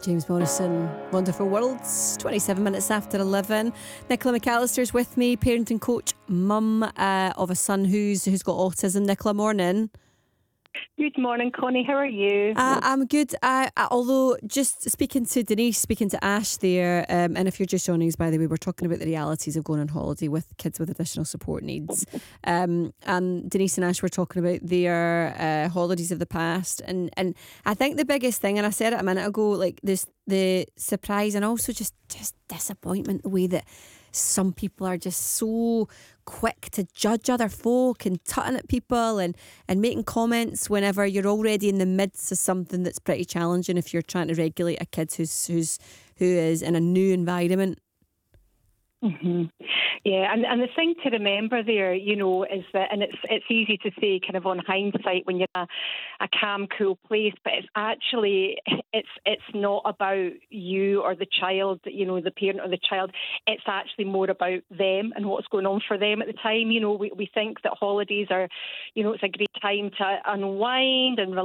James Morrison, Wonderful Worlds, 27 minutes after 11. Nicola McAllister's with me, parenting coach, mum of a son who's got autism. Nicola, morning. Good morning, Connie. How are you? I'm good. Although, just speaking to Denise, speaking to Ash there, and if you're just joining us, by the way, we're talking about the realities of going on holiday with kids with additional support needs. And Denise and Ash were talking about their holidays of the past. And I think the biggest thing, and I said it a minute ago, like the surprise and also just disappointment, the way that some people are just so quick to judge other folk and tutting at people and making comments whenever you're already in the midst of something that's pretty challenging if you're trying to regulate a kid who is in a new environment. Mm-hmm. Yeah, and the thing to remember there, is that, and it's easy to say kind of on hindsight when you're in a calm, cool place, but it's actually, it's not about you or the child, the parent or the child. It's actually more about them and what's going on for them at the time. We think that holidays are, it's a great time to unwind and relax